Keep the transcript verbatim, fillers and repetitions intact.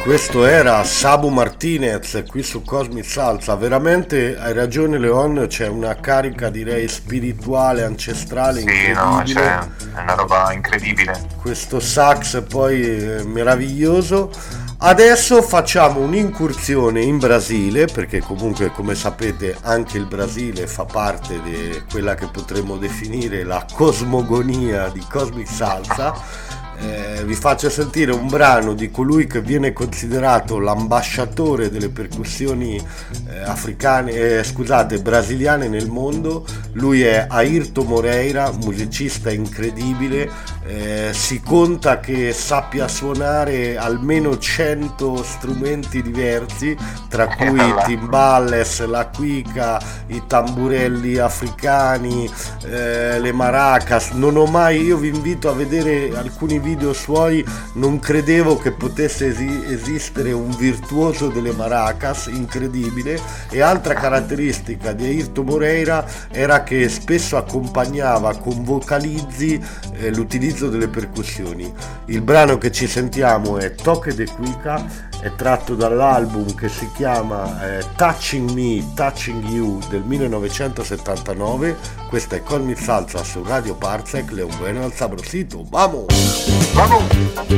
Questo era Sabu Martinez qui su Cosmic Salsa. Veramente hai ragione Leon, c'è una carica direi spirituale, ancestrale, Sì, incredibile. no, c'è, è una roba incredibile. Questo sax poi eh, meraviglioso. Adesso facciamo un'incursione in Brasile, perché comunque come sapete anche il Brasile fa parte di quella che potremmo definire la cosmogonia di Cosmic Salsa. Eh, vi faccio sentire un brano di colui che viene considerato l'ambasciatore delle percussioni eh, africane, eh, scusate, brasiliane nel mondo. Lui è Airto Moreira, musicista incredibile. Eh, si conta che sappia suonare almeno cento strumenti diversi, tra cui i timbales, la cuica, i tamburelli africani, eh, le maracas. Non ho mai, io vi invito a vedere alcuni video suoi, non credevo che potesse esi- esistere un virtuoso delle maracas, incredibile. E altra caratteristica di Airto Moreira era che spesso accompagnava con vocalizzi eh, l'utilizzo delle percussioni. Il brano che ci sentiamo è Toque de Cuica, è tratto dall'album che si chiama eh, Touching Me, Touching You del millenovecentosettantanove. Questa è Cosmic Salsa su Radio Parsec. Le un bueno al sabrosito, vamos! Vamos!